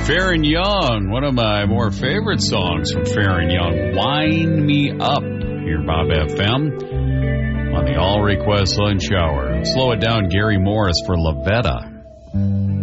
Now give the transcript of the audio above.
Fair and Young, one of my more favorite songs from Fair and Young, Wind Me Up, here Bob FM on the All Request Lunch Hour. Slow it down, Gary Morris for Lavetta.